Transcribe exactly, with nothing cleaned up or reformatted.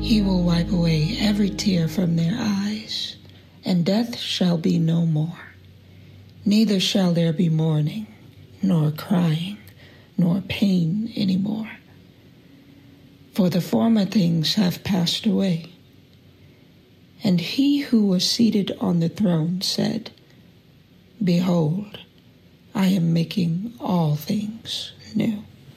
He will wipe away every tear from their eyes, and death shall be no more. Neither shall there be mourning, nor crying, nor pain any more. For the former things have passed away. And he who was seated on the throne said, Behold, I am making all things new.